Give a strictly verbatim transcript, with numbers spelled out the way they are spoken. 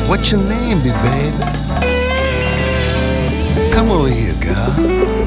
What's your name, be baby? Come over here, girl.